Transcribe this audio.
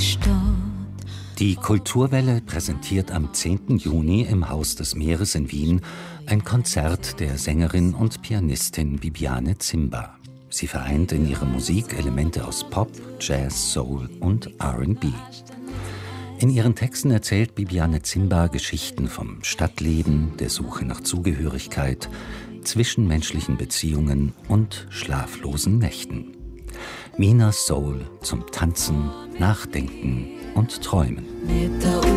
Stadt. Die Kulturwelle präsentiert am 10. Juni im Haus des Meeres in Wien ein Konzert der Sängerin und Pianistin Bibiane Zimba. Sie vereint in ihrer Musik Elemente aus Pop, Jazz, Soul und R&B. In ihren Texten erzählt Bibiane Zimba Geschichten vom Stadtleben, der Suche nach Zugehörigkeit, zwischenmenschlichen Beziehungen und schlaflosen Nächten. Minas Soul zum Tanzen, Nachdenken und Träumen.